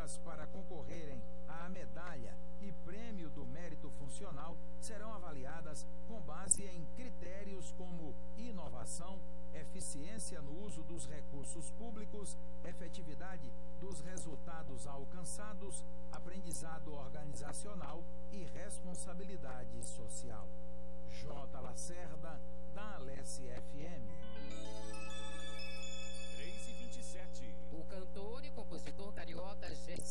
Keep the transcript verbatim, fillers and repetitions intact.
vagas para concorrerem à medalha e prêmio do mérito funcional serão avaliadas com base em critérios como inovação, eficiência no uso dos recursos públicos, efetividade dos resultados alcançados, aprendizado organizacional e responsabilidade social. J. Lacerda, da Alesse F M. três e vinte e sete. O cantor e compositor carioca Gerson